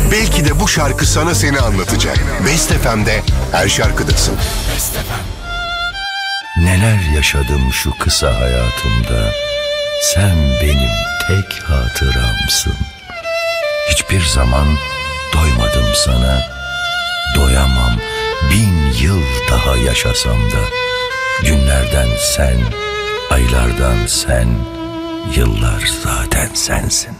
Belki de bu şarkı sana seni anlatacak. Best FM'de her şarkıdasın. Best FM. Neler yaşadım şu kısa hayatımda. Sen benim tek hatıramsın. Hiçbir zaman doymadım sana. Doyamam 1000 yıl daha yaşasam da. Günlerden sen, aylardan sen, yıllar zaten sensin.